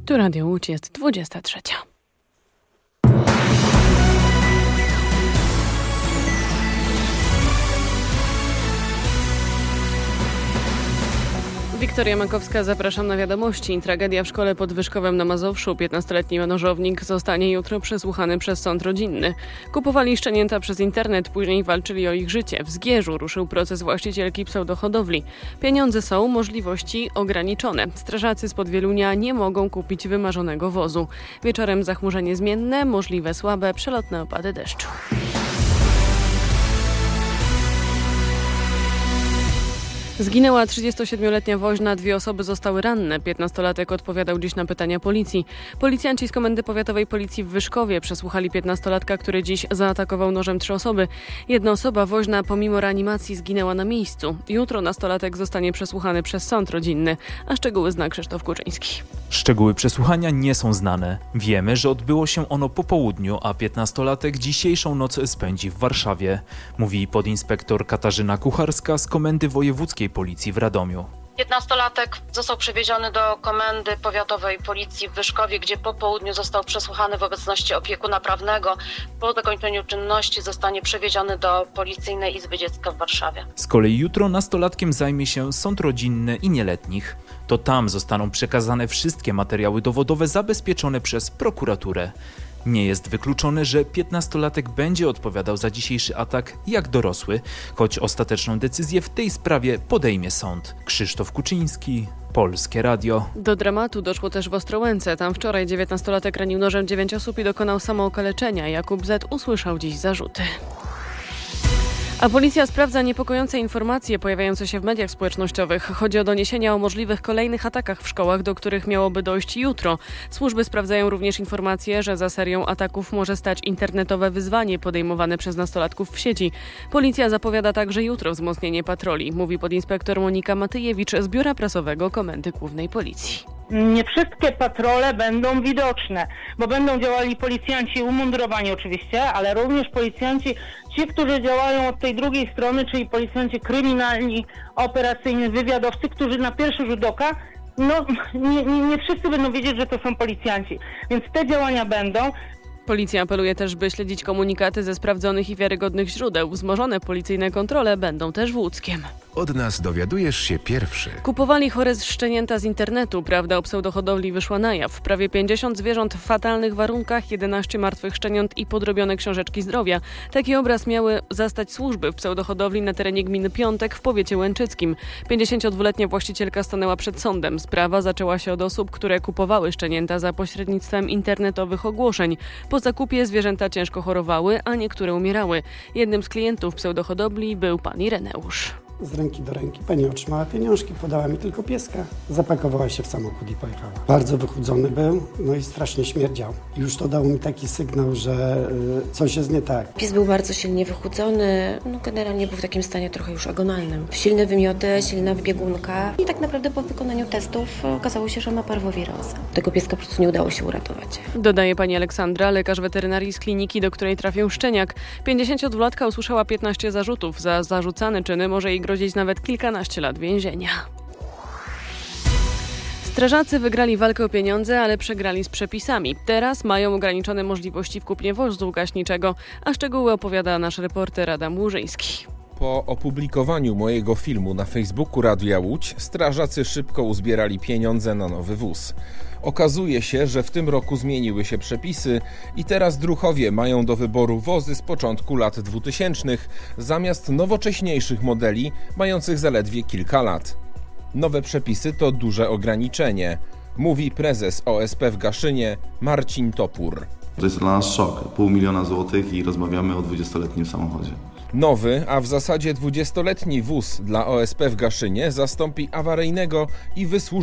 Tu Radio Łódź, jest 23. Wiktoria Makowska, zapraszam na wiadomości. Tragedia w szkole pod Wyszkowem na Mazowszu. 15-letni nożownik zostanie jutro przesłuchany przez sąd rodzinny. Kupowali szczenięta przez internet, później walczyli o ich życie. W Zgierzu ruszył proces właścicielki pseudohodowli. Pieniądze są, możliwości ograniczone. Strażacy z Podwielunia nie mogą kupić wymarzonego wozu. Wieczorem zachmurzenie zmienne, możliwe słabe, przelotne opady deszczu. Zginęła 37-letnia woźna, 2 osoby zostały ranne. 15-latek odpowiadał dziś na pytania policji. Policjanci z Komendy Powiatowej Policji w Wyszkowie przesłuchali 15-latka, który dziś zaatakował nożem 3 osoby. Jedna osoba, woźna, pomimo reanimacji zginęła na miejscu. Jutro nastolatek zostanie przesłuchany przez sąd rodzinny, a szczegóły zna Krzysztof Kuczyński. Szczegóły przesłuchania nie są znane. Wiemy, że odbyło się ono po południu, a 15-latek dzisiejszą noc spędzi w Warszawie, mówi podinspektor Katarzyna Kucharska z Komendy Wojewódzkiej Policji w Radomiu. 15-latek został przewieziony do Komendy Powiatowej Policji w Wyszkowie, gdzie po południu został przesłuchany w obecności opiekuna prawnego. Po zakończeniu czynności zostanie przewieziony do Policyjnej Izby Dziecka w Warszawie. Z kolei jutro nastolatkiem zajmie się sąd rodzinny i nieletnich. To tam zostaną przekazane wszystkie materiały dowodowe zabezpieczone przez prokuraturę. Nie jest wykluczone, że 15-latek będzie odpowiadał za dzisiejszy atak jak dorosły, choć ostateczną decyzję w tej sprawie podejmie sąd. Krzysztof Kuczyński, Polskie Radio. Do dramatu doszło też w Ostrołęce. Tam wczoraj 19-latek ranił nożem 9 osób i dokonał samookaleczenia. Jakub Z. usłyszał dziś zarzuty. A policja sprawdza niepokojące informacje pojawiające się w mediach społecznościowych. Chodzi o doniesienia o możliwych kolejnych atakach w szkołach, do których miałoby dojść jutro. Służby sprawdzają również informacje, że za serią ataków może stać internetowe wyzwanie podejmowane przez nastolatków w sieci. Policja zapowiada także jutro wzmocnienie patroli, mówi podinspektor Monika Matyjewicz z Biura Prasowego Komendy Głównej Policji. Nie wszystkie patrole będą widoczne, bo będą działali policjanci umundurowani oczywiście, ale również policjanci, ci, którzy działają od tej drugiej strony, czyli policjanci kryminalni, operacyjni, wywiadowcy, którzy na pierwszy rzut oka, nie wszyscy będą wiedzieć, że to są policjanci, więc te działania będą. Policja apeluje też, by śledzić komunikaty ze sprawdzonych i wiarygodnych źródeł. Wzmożone policyjne kontrole będą też w Łódzkiem. Od nas dowiadujesz się pierwszy. Kupowali chore szczenięta z internetu. Prawda o pseudohodowli wyszła na jaw. Prawie 50 zwierząt w fatalnych warunkach, 11 martwych szczeniąt i podrobione książeczki zdrowia. Taki obraz miały zastać służby w pseudohodowli na terenie gminy Piątek w powiecie łęczyckim. 52-letnia właścicielka stanęła przed sądem. Sprawa zaczęła się od osób, które kupowały szczenięta za pośrednictwem internetowych ogłoszeń. Po zakupie zwierzęta ciężko chorowały, a niektóre umierały. Jednym z klientów pseudohodowli był pan Ireneusz. Z ręki do ręki pani otrzymała pieniążki, podała mi tylko pieska. Zapakowała się w samochód i pojechała. Bardzo wychudzony był, i strasznie śmierdział. Już to dało mi taki sygnał, że coś jest nie tak. Pies był bardzo silnie wychudzony, generalnie był w takim stanie trochę już agonalnym. Silne wymioty, silna wybiegunka i tak naprawdę po wykonaniu testów okazało się, że ma parwowirozę. Tego pieska po prostu nie udało się uratować. Dodaje pani Aleksandra, lekarz weterynarii z kliniki, do której trafił szczeniak. 52-latka usłyszała 15 zarzutów. Za zarzucane czyny może jej grozić nawet kilkanaście lat więzienia. Strażacy wygrali walkę o pieniądze, ale przegrali z przepisami. Teraz mają ograniczone możliwości w kupnie wozu gaśniczego, a szczegóły opowiada nasz reporter Adam Łużyński. Po opublikowaniu mojego filmu na Facebooku Radia Łódź, strażacy szybko uzbierali pieniądze na nowy wóz. Okazuje się, że w tym roku zmieniły się przepisy i teraz druhowie mają do wyboru wozy z początku lat 2000 zamiast nowocześniejszych modeli mających zaledwie kilka lat. Nowe przepisy to duże ograniczenie, mówi prezes OSP w Gaszynie Marcin Topór. To jest dla nas szok. 500 000 złotych i rozmawiamy o 20-letnim samochodzie. Nowy, a w zasadzie 20-letni wóz dla OSP w Gaszynie zastąpi awaryjnego i wysłużonego